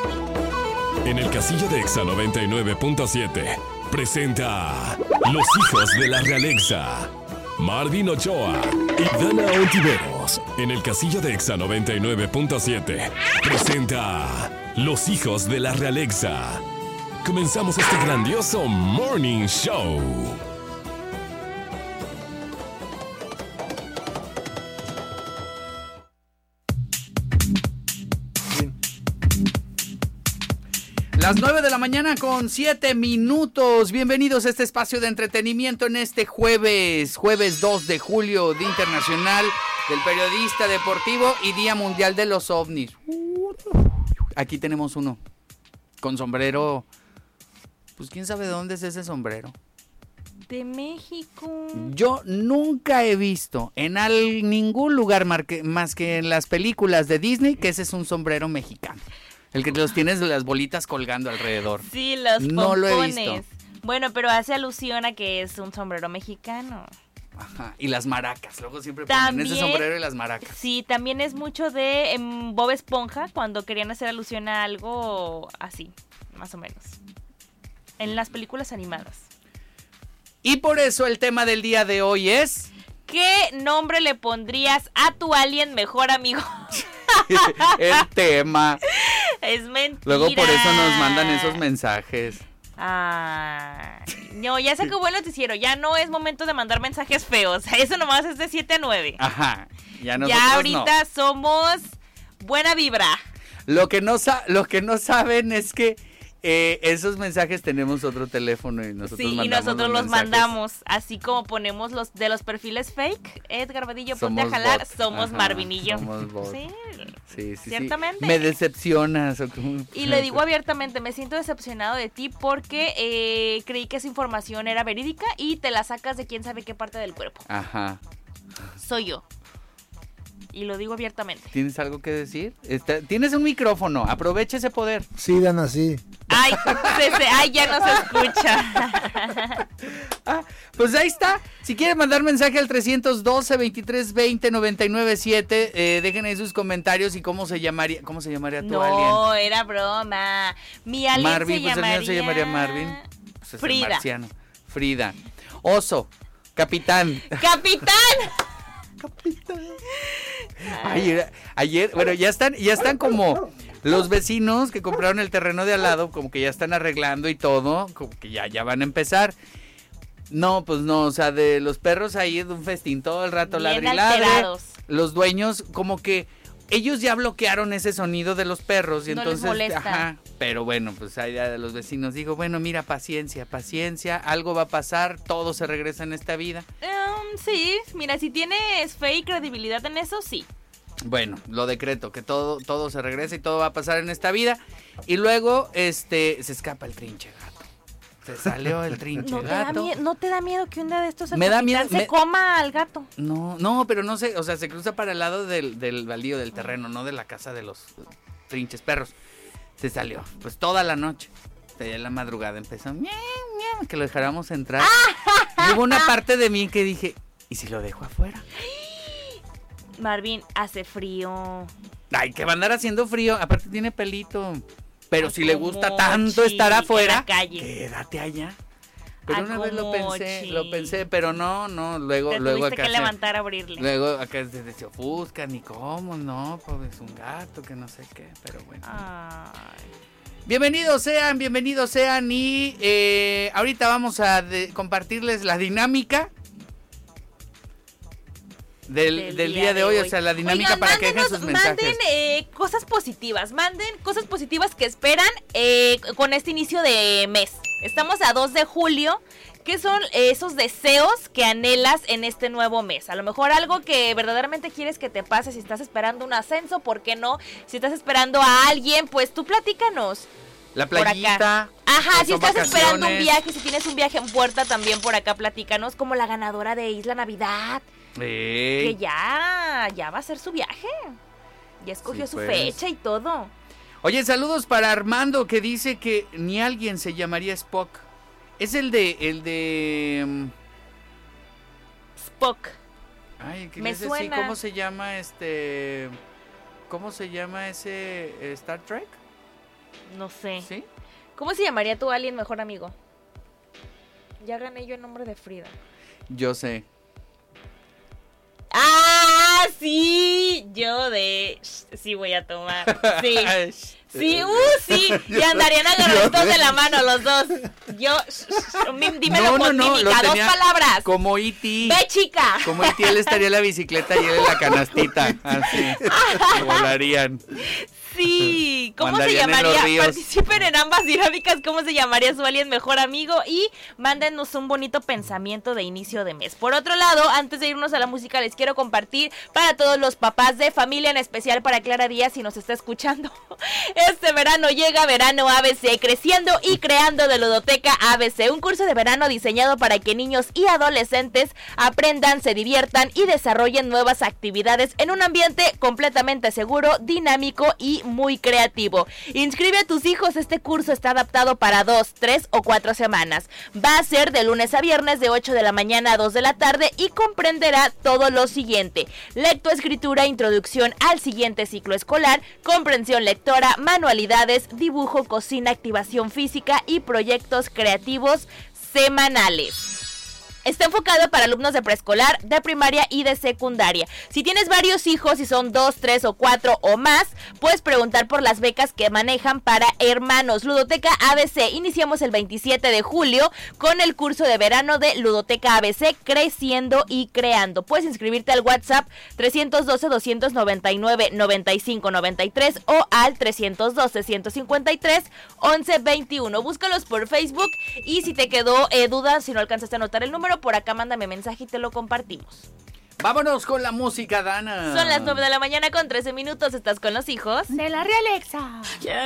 En el Casillo de Exa 99.7 presenta a Los Hijos de la Realexa. Marvin Ochoa y Dana Ontiveros. En el Casillo de Exa 99.7 presenta a Los Hijos de la Realexa. Comenzamos este grandioso Morning Show. Las 9 de la mañana con 7 minutos. Bienvenidos a este espacio de entretenimiento en este jueves 2 de julio, Día Internacional del Periodista Deportivo y Día Mundial de los OVNIs. Aquí tenemos uno con sombrero. Pues quién sabe de dónde es ese sombrero. De México. Yo nunca he visto en ningún lugar más que en las películas de Disney que ese es un sombrero mexicano. El que los tienes las bolitas colgando alrededor. Sí, los pompones. No lo he visto. Bueno, pero hace alusión a que es un sombrero mexicano. Ajá, y las maracas. Luego siempre ponen ese sombrero y las maracas. Sí, también es mucho de Bob Esponja, cuando querían hacer alusión a algo así, más o menos. En las películas animadas. Y por eso el tema del día de hoy es... ¿Qué nombre le pondrías a tu alien mejor amigo? El tema. Es mentira. Luego por eso nos mandan esos mensajes. No, ya se acabó el noticiero. Ya no es momento de mandar mensajes feos. Eso nomás es de 7 a 9. Ajá. Ya ahorita somos buena vibra. Lo que no saben es que esos mensajes tenemos otro teléfono y nosotros mandamos. Sí, y nosotros los mensajes. mandamos. Así como ponemos los de los perfiles fake. Edgar Vadillo, ponte a jalar. Bot. Somos Ajá, Marvin y yo. Somos bot. Sí, Sí. ciertamente. Me decepcionas. Y le digo abiertamente, me siento decepcionado de ti porque creí que esa información era verídica y te la sacas de quién sabe qué parte del cuerpo. Ajá. Soy yo. Y lo digo abiertamente. ¿Tienes algo que decir? Tienes un micrófono, aprovecha ese poder. Sí, Dana, sí. Ay, ya no se escucha. Pues ahí está. Si quieren mandar mensaje al 312-2320-997, dejen ahí sus comentarios y cómo se llamaría tu alien. No, era broma. Mi alien Marvin, se llamaría... el mío se llamaría Marvin. Pues es Frida. el marciano. Frida. Oso. Capitán. ¡Capitán! Ayer, bueno, ya están como los vecinos que compraron el terreno de al lado, como que ya están arreglando y todo, como que ya van a empezar. No, pues no, o sea, de los perros ahí es un festín todo el rato, bien ladre. alterados. Los dueños como que ellos ya bloquearon ese sonido de los perros y No entonces, les molesta. ajá, pero bueno, pues ahí de los vecinos digo, bueno, mira, paciencia, algo va a pasar, todo se regresa en esta vida. Sí, mira, si tienes fe y credibilidad en eso, sí. Bueno, lo decreto, que todo se regresa y todo va a pasar en esta vida. Y luego, se escapa el trinche gato. Se salió el trinche gato. ¿No te da miedo que un día de estos Me da miedo, se coma al gato? No, pero no sé, o sea, se cruza para el lado del baldío, del terreno, no de la casa de los trinches perros. Se salió, pues toda la noche. Ya en la madrugada empezó, miau, miau, que lo dejáramos entrar. Y hubo una parte de mí que dije, ¿y si lo dejo afuera? Marvin, hace frío. Ay, que va a andar haciendo frío, aparte tiene pelito. Pero si le gusta Como tanto estar afuera, en la calle. quédate allá. Pero una vez lo Acomochi. pensé, pero no, luego Te tuviste acá que levantar a abrirle. luego acá se ofuscan y cómo, no, pues es un gato, que no sé qué, pero bueno. Ay. Bienvenidos sean y ahorita vamos a compartirles la dinámica del día de hoy, o sea, la dinámica. Oigan, para que dejen sus mensajes. Manden cosas positivas que esperan con este inicio de mes. Estamos a 2 de julio. ¿Qué son esos deseos que anhelas en este nuevo mes? A lo mejor algo que verdaderamente quieres que te pase. Si estás esperando un ascenso, ¿por qué no? Si estás esperando a alguien, pues tú platícanos. La playita. Ajá, si estás vacaciones. esperando un viaje, si tienes un viaje en puerta, también por acá platícanos, como la ganadora de Isla Navidad. Que ya va a ser su viaje. Ya escogió su fecha y todo. Oye, saludos para Armando, que dice que ni alguien se llamaría Spock. Es el de Spock. Ay, ¿qué Me es así? suena. ¿Cómo se llama ¿Cómo se llama ese Star Trek? No sé. ¿Sí? ¿Cómo se llamaría tu alien mejor amigo? Ya gané yo el nombre de Frida. Yo sé. ¡Ah, sí! Yo de... Sí voy a tomar. Sí. Sí, sí. Y andarían agarrados de la mano los dos. Yo... Dímelo con mímica. Dos palabras. Como E.T. ¡Ve, chica! Como E.T. él estaría en la bicicleta y él en la canastita. Así. Volarían. Sí, ¿cómo se Mandarían llamaría? Participen en ambas dinámicas, ¿cómo se llamaría su alien mejor amigo? Y mándenos un bonito pensamiento de inicio de mes. Por otro lado, antes de irnos a la música, les quiero compartir para todos los papás de familia, en especial para Clara Díaz, si nos está escuchando. Este verano llega Verano ABC, creciendo y creando de Ludoteca ABC, un curso de verano diseñado para que niños y adolescentes aprendan, se diviertan y desarrollen nuevas actividades en un ambiente completamente seguro, dinámico y muy creativo. Inscribe a tus hijos, este curso está adaptado para 2, 3 o 4 semanas. Va a ser de lunes a viernes de 8 de la mañana a 2 de la tarde y comprenderá todo lo siguiente: lectoescritura, introducción al siguiente ciclo escolar, comprensión lectora, manualidades, dibujo, cocina, activación física y proyectos creativos semanales. Está enfocado para alumnos de preescolar, de primaria y de secundaria. Si tienes varios hijos, si son 2, 3 o 4 o más, puedes preguntar por las becas que manejan para hermanos. Ludoteca ABC, iniciamos el 27 de julio con el curso de verano de Ludoteca ABC, creciendo y creando. Puedes inscribirte al WhatsApp 312-299-9593 o al 312-153-1121. Búscalos por Facebook y si te quedó duda, si no alcanzaste a anotar el número, por acá mándame mensaje y te lo compartimos. Vámonos con la música, Dana. Son las 9 de la mañana con 13 minutos. Estás con los hijos de la Realexa.